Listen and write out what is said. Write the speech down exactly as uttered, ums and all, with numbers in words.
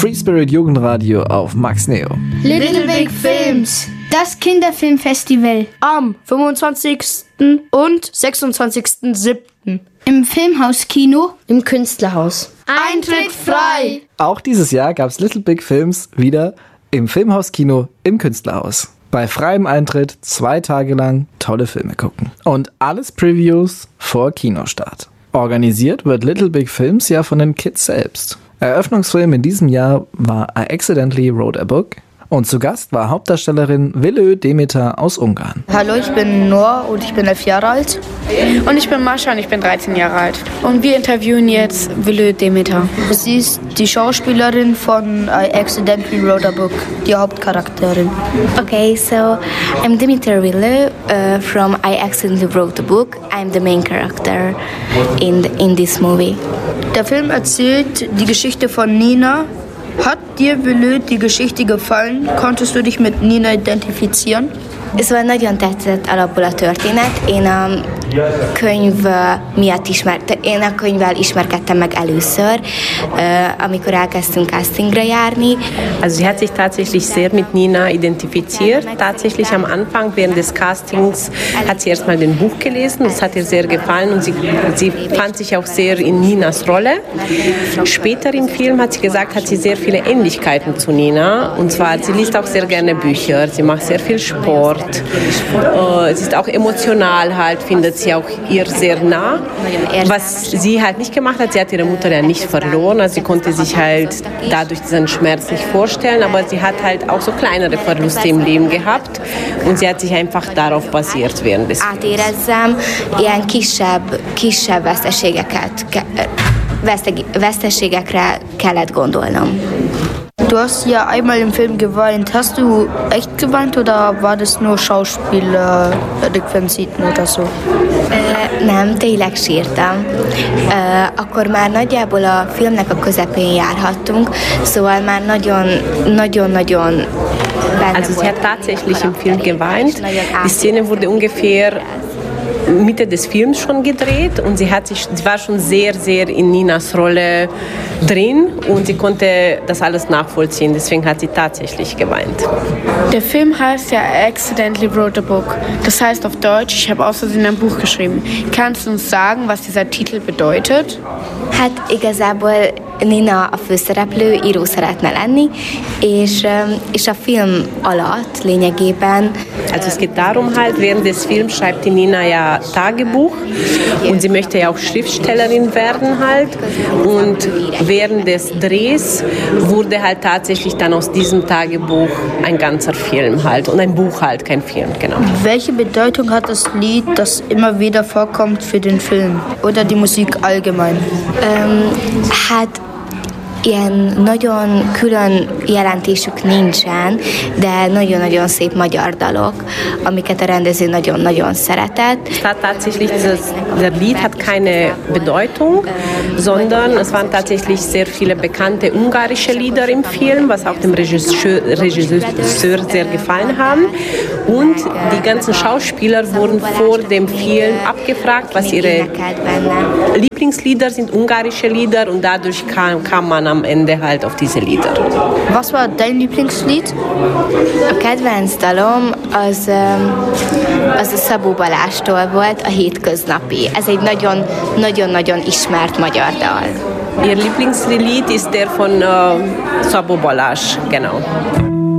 Free Spirit Jugendradio auf Max Neo. Little Big Films, das Kinderfilmfestival am fünfundzwanzigsten und sechsundzwanzigsten siebten im Filmhauskino im Künstlerhaus. Eintritt frei! Auch dieses Jahr gab's Little Big Films wieder im Filmhauskino im Künstlerhaus. Bei freiem Eintritt zwei Tage lang tolle Filme gucken. Und alles Previews vor Kinostart. Organisiert wird Little Big Films ja von den Kids selbst. Eröffnungsfilm in diesem Jahr war I Accidentally Wrote a Book. Und zu Gast war Hauptdarstellerin Vilő Demeter aus Ungarn. Hallo, ich bin Noah und ich bin elf Jahre alt. Und ich bin Mascha und ich bin dreizehn Jahre alt. Und wir interviewen jetzt Vilő Demeter. Sie ist die Schauspielerin von I Accidentally Wrote a Book, die Hauptcharakterin. Okay, so I'm Demeter Vilő uh, from I Accidentally Wrote a Book. I'm the main character in, the, in this movie. Der Film erzählt die Geschichte von Nina. Hat dir, Vilő, die Geschichte gefallen? Konntest du dich mit Nina identifizieren? Szóval nagyon tetszett alapból a történet. Én a könyv miatt ismert, én a könyvvel ismerkedtem meg először, amikor elkezdtünk castingra járni. Also sie hat sich tatsächlich sehr mit Nina identifiziert. Tatsächlich am Anfang während des Castings hat sie erstmal den Buch gelesen. Das hat ihr sehr gefallen und sie, sie fand sich auch sehr in Ninas Rolle. Später im Film hat sie gesagt, hat sie sehr viele Ähnlichkeiten zu Nina. Und zwar, sie liest auch sehr gerne Bücher, sie macht sehr viel Sport. Äh, sie ist auch emotional halt, findet sie auch ihr sehr nah. Was sie halt nicht gemacht hat, sie hat ihre Mutter ja nicht verloren, also sie konnte sich halt dadurch diesen Schmerz nicht vorstellen, aber sie hat halt auch so kleinere Verluste im Leben gehabt und sie hat sich einfach darauf basiert während des Films. Átérezzem, ilyen kisebb, kisebb veszteségeket, veszteségekre kellett gondolnom. Du hast ja einmal im Film geweint. Hast du echt geweint oder war das nur Schauspielerrequisiten oder so? Uh, nem, tényleg sírtam. Uh, akkor már nagyjából a filmnek a közepén járhattunk, szóval már nagyon, nagyon-nagyon Also sie hat tatsächlich im Film geweint. Die Szene wurde ungefähr Mitte des Films schon gedreht und sie, hat sich, sie war schon sehr, sehr in Ninas Rolle drin und sie konnte das alles nachvollziehen. Deswegen hat sie tatsächlich geweint. Der Film heißt ja I Accidentally Wrote a Book. Das heißt auf Deutsch, ich habe aus Versehen ein Buch geschrieben. Kannst du uns sagen, was dieser Titel bedeutet? Hát igazából Nina a főszereplő, író szeretne lenni, és, és a film alatt lényegében... Also es geht darum halt, während des Films schreibt die Nina ja Tagebuch und sie möchte ja auch Schriftstellerin werden halt und während des Drehs wurde halt tatsächlich dann aus diesem Tagebuch ein ganzer Film halt und ein Buch halt, kein Film, genau. Welche Bedeutung hat das Lied, das immer wieder vorkommt für den Film oder die Musik allgemein? Um, hát ilyen nagyon külön jelentésük nincsen, de nagyon-nagyon szép magyar dalok, amiket a rendező nagyon-nagyon szeretett. Tatsächlich, dieses, der Lied hat keine Bedeutung, sondern es waren tatsächlich sehr viele bekannte ungarische Lieder im Film, was auch dem Regisseur, Regisseur sehr gefallen haben. Und die ganzen Schauspieler wurden vor dem Film abgefragt, was ihre Lieblingslieder sind, ungarische Lieder, und dadurch kam, kam man am Ende halt auf diese Lieder. Was war dein Lieblingslied? A kedvenc dalom az, az a Szabó Balástól volt, a Hétköznapi. Ez egy nagyon, nagyon-nagyon ismert magyar dal. Ihr Lieblingslied ist der von uh, Szabó Balázs, genau.